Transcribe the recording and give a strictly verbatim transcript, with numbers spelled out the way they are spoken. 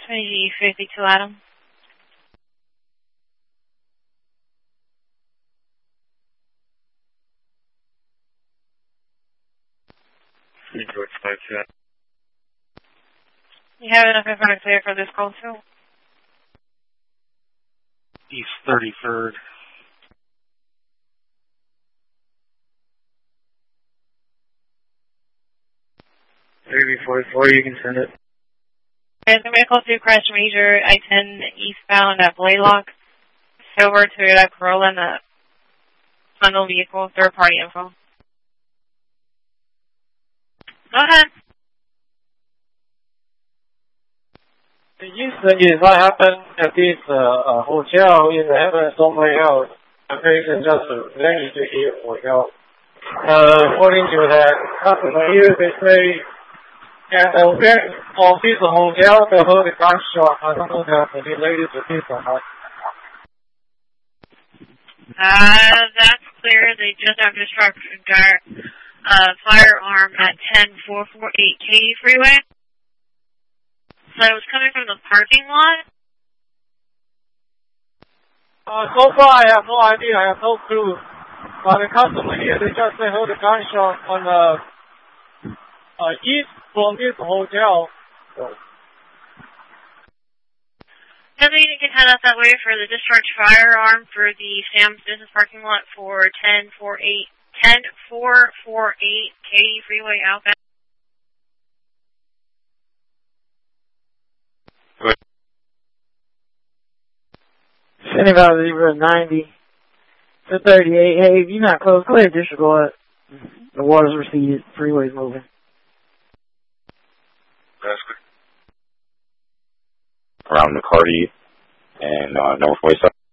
G fifty-two Adam. George five two. You have enough in front of clear for this call too? East thirty-third. thirty forty-four, you can send it. There's a vehicle to crash major I ten eastbound at Blaylock. Silver Toyota Corolla in the bundle vehicle, third party info. Go ahead. The incident is what happened at this uh, uh, hotel in the heaven somewhere else. The patient just landed to the hotel. Uh, according to the customer here, they say at the back of this hotel, they heard a gunshot. I don't know if it's related to this or not. Uh, that's clear. They just have destruction guard, uh, firearm at ten four forty-eight Katy Freeway. So it was coming from the parking lot? Uh, so far I have no idea, I have no clue. But the customer here, they just they heard a gunshot on the uh, east from this hotel. Nothing you can head out that way for the discharge firearm for the Sam's business parking lot for ten four forty-eight Katy Freeway outbound. Sending about zero ninety to thirty-eight. Hey, if you're not close, go ahead, disregard. The water's receded. Freeway's moving. That's good. Around McCarty and uh, Northwest.